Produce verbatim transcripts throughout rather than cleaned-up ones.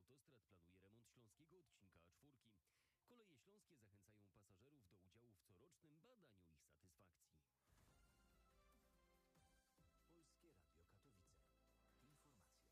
Autostrad planuje remont śląskiego odcinka A cztery. Koleje śląskie zachęcają pasażerów do udziału w corocznym badaniu ich satysfakcji. Polskie Radio Katowice. Informacje.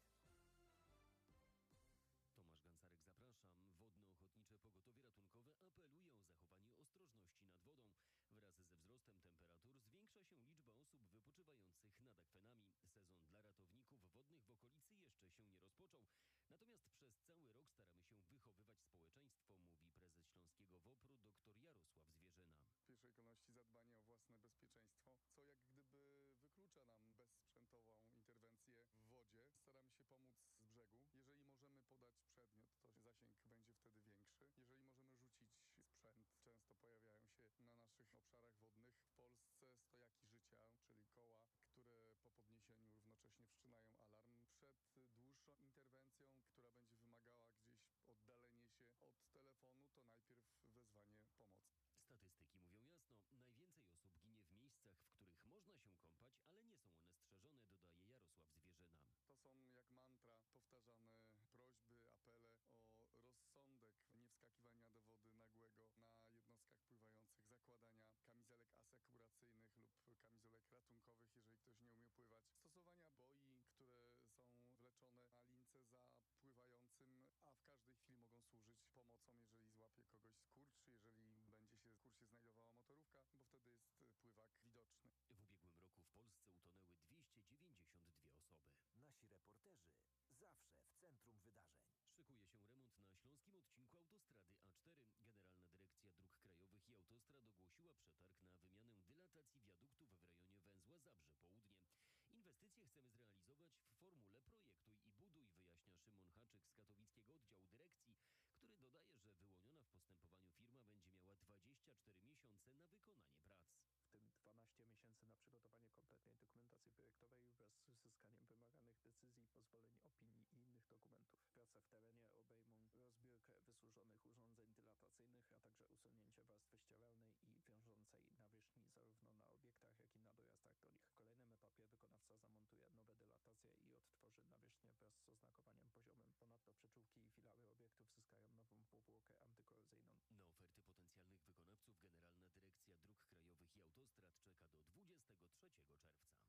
Tomasz Gancarek, zapraszam. Wodno-Ochotnicze Pogotowie Ratunkowe apeluje o zachowanie ostrożności nad wodą. Wraz ze wzrostem temperatur zwiększa się liczba osób wypoczywających nad akwenami. Sezon dla ratowników wodnych w okolicy jeszcze się nie rozpoczął. Natomiast przez cały rok staramy się wychowywać społeczeństwo, mówi prezes Śląskiego WOPR-u dr Jarosław Zwierzyna. W pierwszej kolejności zadbanie o własne bezpieczeństwo, co jak gdyby wyklucza nam bezsprzętową interwencję w wodzie. Staramy się pomóc z brzegu. Jeżeli możemy podać przedmiot, to zasięg będzie wtedy większy. Jeżeli możemy rzucić sprzęt, często pojawiają się na naszych obszarach wodnych w Polsce stojaki życia, czyli koła, które po podniesieniu równocześnie wszczynają alarm. Przed dłuższą interwencją, która będzie wymagała gdzieś oddalenie się od telefonu, to najpierw wezwanie pomocy. Statystyki mówią jasno, najwięcej osób ginie w miejscach, w których można się kąpać, ale nie są one strzeżone, dodaje Jarosław Zwierzyna. To są jak mantra powtarzane prośby, apele o rozsądek, nie wskakiwania do wody nagłego na jednostkach pływających, zakładania kamizelek asekuracyjnych lub kamizelek ratunkowych, jeżeli ktoś nie umie pływać, stosowania boi, które są wleczone na lince za pływającym, a w każdej chwili mogą służyć pomocą, jeżeli złapie kogoś skurcz, jeżeli będzie się w kursie znajdowała motorówka, bo wtedy jest pływak widoczny. W ubiegłym roku w Polsce utonęły dwieście dziewięćdziesiąt dwie osoby. Nasi reporterzy zawsze w centrum wydarzeń. Szykuje się remont na śląskim odcinku autostrady A cztery. Generalna Dyrekcja Dróg Krajowych i Autostrad ogłosiła przetarg na wymianę dylatacji wiaduktów w rejonie węzła Zabrze Południe. Inwestycje chcemy zrealizować w formule projektuj i buduj, wyjaśnia Szymon Haczyk z katowickiego oddziału dyrekcji, który dodaje, że wyłoniona w postępowaniu firma będzie miała dwadzieścia cztery miesiące na wykonanie prac. W tym dwanaście miesięcy na przygotowanie kompletnej dokumentacji projektowej wraz z uzyskaniem wymaganych decyzji, pozwoleń, opinii i innych dokumentów. Prace w terenie obejmą rozbiórkę wysłużonych urządzeń dylatacyjnych, a także usunięcie warstwy ścieralnej i wiążącej nawierzchni zarówno na obiektach, jak i na dojazdach do nich. W kolejnym etapie wykonawca zamontuje nowe dylatacje i odtworzy nawierzchnię wraz z oznakowaniem poziomym. Ponadto przyczółki i filary obiektów zyskają nową powłokę antykorozyjną. Na oferty potencjalnych wykonawców Generalna Dyrekcja Dróg Krajowych i Autostrad czeka do dwudziestego trzeciego czerwca.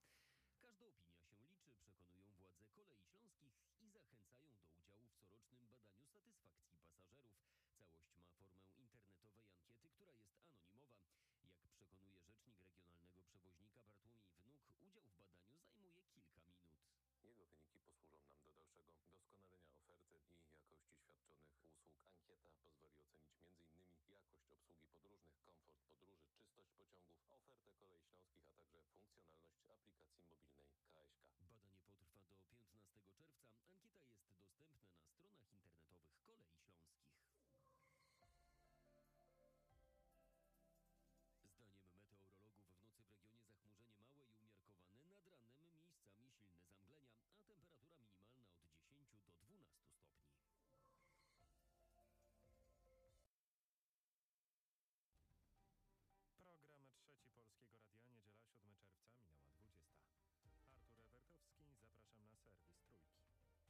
Każda opinia się liczy, przekonują władze Kolei Śląskich i zachęcają do udziału w corocznym badaniu satysfakcji pasażerów. Całość ma formę internetowej ankiety, która jest anonimowa. Jak przekonuje rzecznik regionalnego przewoźnika Bartłomiej Wnuk, udział w badaniu zajmuje kilka minut. Jego wyniki posłużą nam do dalszego doskonalenia oferty i jakości świadczonych usług. Ankieta pozwoli ocenić między innymi jakość obsługi podróżnych, komfort podróży, czystość pociągów, ofertę Kolei Śląskich, a także funkcjonalność aplikacji mobilnej K S K. Badanie potrwa do piętnastego czerwca. Ankieta jest dostępna na stronach internetowych Kolei Śląskich. Zdaniem meteorologów w nocy w regionie zachmurzenie małe i umiarkowane, nad ranem miejscami silne zamglenia, a temperatura minimalna od dziesięciu do dwunastu stopni. Program Trzeci Polskiego Radia, niedziela siódmego czerwca, minęła dwudziesta. Artur Ewertowski, zapraszam na serwis Trójki.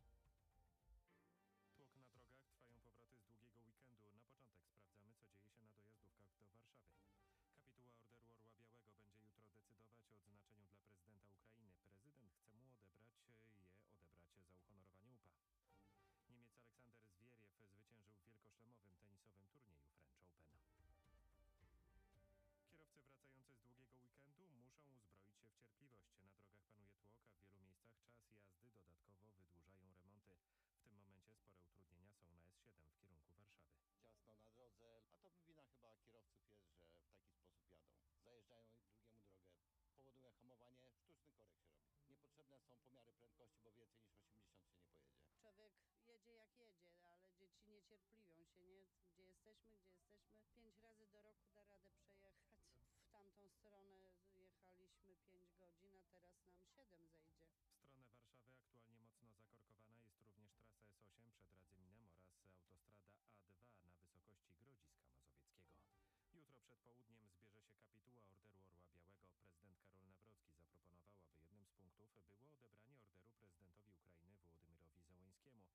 Tłok na drogach, trwają powroty z długiego weekendu. Na początek sprawdzamy, co dzieje się na dojazdówkach do Warszawy. Kapituła Orderu Orła Białego będzie jutro decydować o odznaczeniu dla prezydenta Ukrainy. Prezydent chce mu odebrać je odebrać za uhonorowanie U P A. Niemiec Aleksander Zwieriew zwyciężył w wielkoszlemowym tenisowym turnieju French Open. Kierowcy wracający z długiego weekendu muszą uzbroić się w cierpliwość. Na drogach panuje tłok, a w wielu miejscach czas jazdy dodatkowo wydłużają remonty. W tym momencie spore utrudnienia są na S siedem w kierunku Warszawy. Ciasno na drodze, a to wina chyba kierowców jest, że w taki sposób jadą. Zajeżdżają drugiemu drogę. Powoduje hamowanie, sztuczny korek się robi. Niepotrzebne są pomiary prędkości, bo więcej niż osiemdziesiąt się nie pojedzie. Człowiek jedzie jak jedzie, ale dzieci niecierpliwią się, nie? Gdzie jesteśmy, gdzie jesteśmy. Pięć razy do roku da radę przejechać. W tamtą stronę jechaliśmy pięć godzin, a teraz nam siedem zejdzie. W stronę Warszawy aktualnie mocno zakorkowana jest również trasa S osiem przed Radzyminem oraz autostrada A dwa na wysokości Grodziska Mazowieckiego. Jutro przed południem zbierze się kapituła Orderu Orła Białego. Prezydent Karol Nawrocki zaproponował, aby jednym z punktów było odebranie orderu prezydentowi Ukrainy Wołodymyrowi Zełenskiemu.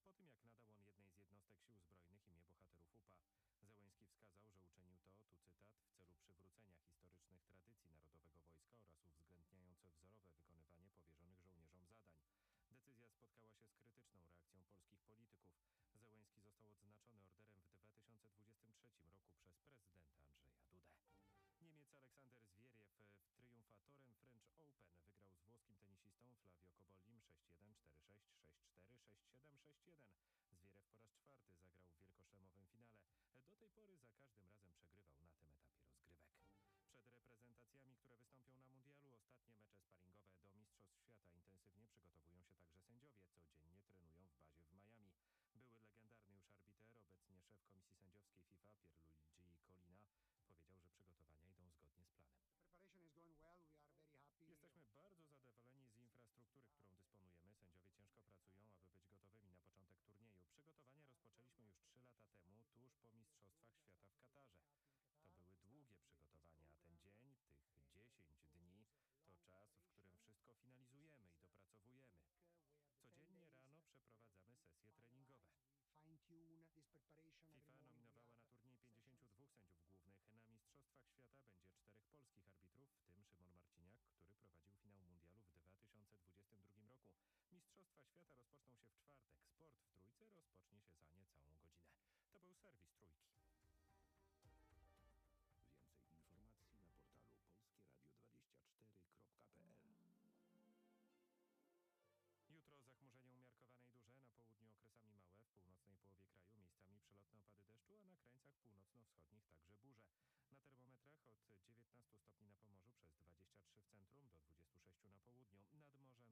po tym jak nadał on jednej z jednostek sił zbrojnych imię bohaterów U P A. Zełenski wskazał, że uczynił to, tu cytat, w celu przywrócenia historycznych tradycji Narodowego Wojska oraz uwzględniając wzorowe wykonywanie powierzonych żołnierzom zadań. Decyzja spotkała się z krytyczną reakcją polskich polityków. Zełenski został odznaczony orderem w dwa tysiące dwudziestym trzecim roku przez prezydenta Andrzeja Dudę. Niemiec Aleksander Zwieriew w triumfatorem French Open wygrał z włoskim tenisistą Flavio Cobollim sześć jeden, cztery sześć, sześć cztery, sześć siedem, sześć jeden. Zwieriew po raz czwarty zagrał w wielkoszlemowym finale. Do tej pory za każdym razem przegrywał na tym etapie rozgrywek. Przed reprezentacjami, które wystąpią na mundialu, ostatnie mecze sparingowe do Mistrzostw Świata intensywnie przygotowują się także sędziowie. Codziennie trenują w bazie w Miami. Były legendarny już arbiter, obecnie szef Komisji Sędziowskiej FIFA Pierluigi Collina powiedział, że przygotowania idą zgodnie z planem. Jesteśmy bardzo zadowoleni z infrastruktury, którą dysponujemy. Sędziowie ciężko pracują, aby być gotowymi na początek turnieju. Przygotowania rozpoczęliśmy już trzy lata temu, tuż po Mistrzostwach Świata w Katarze. To były długie przygotowania, a ten dzień, tych dziesięć dni, to czas, w którym wszystko finalizujemy i dopracowujemy. Codziennie rano przeprowadzamy sesje treningowe. FIFA nominowała na turniej pięćdziesięciu dwóch sędziów głównych. Na Mistrzostwach Świata będzie czterech polskich arbitrów, w tym Szymon Marciniak, który prowadził finał mundialu w dwa tysiące dwudziestym drugim roku. Mistrzostwa Świata rozpoczną się w czwartek. Sport w Trójce rozpocznie się za niecałą godzinę. To był serwis Trójki. Więcej informacji na portalu polskie radio dwadzieścia cztery kropka p l. Jutro zachmurzenie umiarkowane i duże, na południu okresami małe, w północnej połowie kraju miejscami przelotne opady deszczu, a na krańcach północno-wschodnich także burze. Na termometrach od dziewiętnastu stopni na Pomorzu przez dwadzieścia trzy w centrum do dwudziestu sześciu na południu. Nad morzem